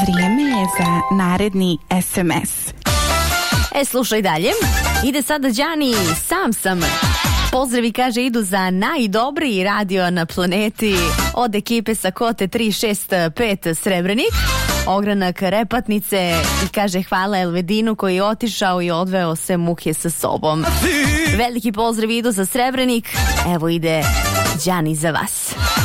Vrijeme je za naredni SMS. Slušaj dalje. Ide sada Đani, sam sam. Pozdravi, kaže, idu za najdobriji radio na planeti od ekipe sa Kote 365 Srebrenik. Ogranak Repatnice i kaže hvala Elvedinu koji je otišao i odveo sve muke sa sobom. Veliki pozdrav idu za Srebrenik. Evo ide Đani za vas.